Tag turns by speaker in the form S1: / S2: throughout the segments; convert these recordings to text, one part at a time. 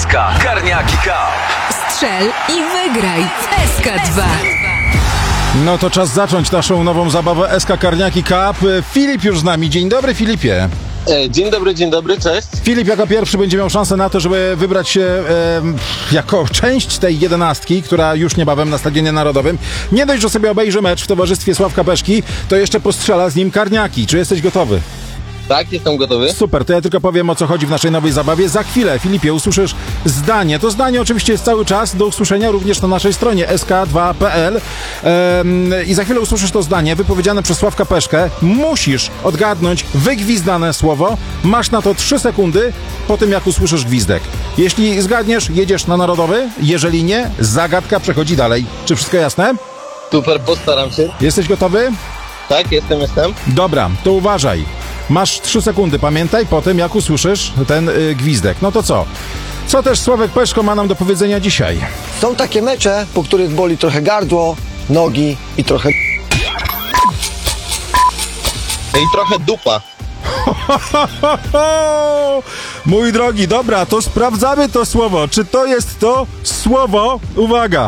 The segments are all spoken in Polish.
S1: SK Karniaki Cup.
S2: Strzel i wygraj w SK2.
S3: No to czas zacząć naszą nową zabawę SK Karniaki Cup. Filip już z nami. Dzień dobry, Filipie.
S4: Dzień dobry, cześć.
S3: Filip jako pierwszy będzie miał szansę na to, żeby wybrać się jako część tej 11, która już niebawem na Stadionie Narodowym. Nie dość, że sobie obejrzy mecz w towarzystwie Sławka Peszki, to jeszcze postrzela z nim karniaki. Czy jesteś gotowy?
S4: Tak, jestem gotowy.
S3: Super, to ja tylko powiem, o co chodzi w naszej nowej zabawie. Za chwilę, Filipie, usłyszysz zdanie. To zdanie oczywiście jest cały czas do usłyszenia również na naszej stronie sk2.pl i za chwilę usłyszysz to zdanie wypowiedziane przez Sławka Peszkę. Musisz odgadnąć wygwizdane słowo. Masz na to 3 sekundy po tym, jak usłyszysz gwizdek. Jeśli zgadniesz, jedziesz na Narodowy. Jeżeli nie, zagadka przechodzi dalej. Czy wszystko jasne?
S4: Super, postaram się.
S3: Jesteś gotowy?
S4: Tak, jestem.
S3: Dobra, to uważaj. Masz 3 sekundy, pamiętaj, po tym jak usłyszysz ten gwizdek. No to co? Co też Sławek Peszko ma nam do powiedzenia dzisiaj?
S5: Są takie mecze, po których boli trochę gardło, nogi i trochę...
S4: I trochę dupa.
S3: Mój drogi, dobra, to sprawdzamy to słowo. Czy to jest to słowo? Uwaga!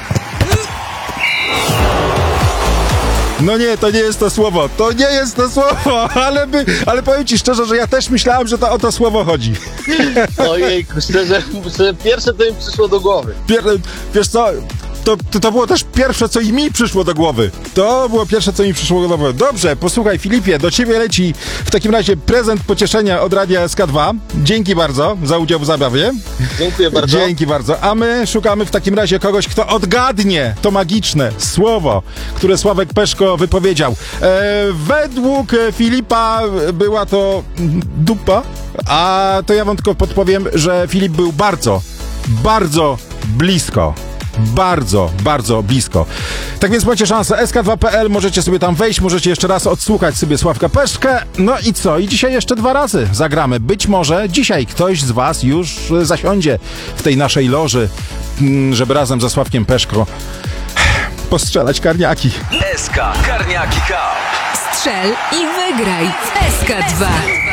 S3: No nie, to nie jest to słowo. To nie jest to słowo, ale powiem ci szczerze, że ja też myślałem, że to o to słowo chodzi.
S4: Ojejku, szczerze, pierwsze to mi przyszło do głowy.
S3: Wiesz co? To było też pierwsze, co i mi przyszło do głowy. To było pierwsze, co mi przyszło do głowy. Dobrze, posłuchaj, Filipie, do ciebie leci w takim razie prezent pocieszenia od Radia SK2. Dzięki bardzo za udział w zabawie.
S4: Dziękuję bardzo.
S3: Dzięki bardzo. A my szukamy w takim razie kogoś, kto odgadnie to magiczne słowo, które Sławek Peszko wypowiedział. Według Filipa była to dupa, a to ja wam tylko podpowiem, że Filip był bardzo, bardzo blisko. Bardzo, bardzo blisko. Tak więc macie szansę. sk2.pl, możecie sobie tam wejść, możecie jeszcze raz odsłuchać sobie Sławka Peszkę. No i co? I dzisiaj jeszcze 2 razy zagramy. Być może dzisiaj ktoś z was już zasiądzie w tej naszej loży, żeby razem ze Sławkiem Peszko postrzelać karniaki.
S1: SK Karniaki Cup.
S2: Strzel i wygraj w SK2.